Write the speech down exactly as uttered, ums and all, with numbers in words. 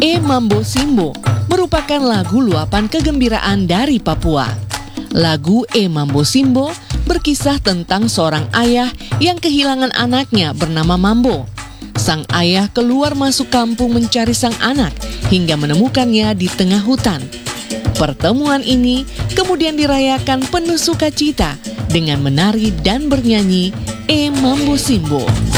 E Mambo Simbo merupakan lagu luapan kegembiraan dari Papua. Lagu E Mambo Simbo berkisah tentang seorang ayah yang kehilangan anaknya bernama Mambo. Sang ayah keluar masuk kampung mencari sang anak hingga menemukannya di tengah hutan. Pertemuan ini kemudian dirayakan penuh sukacita dengan menari dan bernyanyi E Mambo Simbo.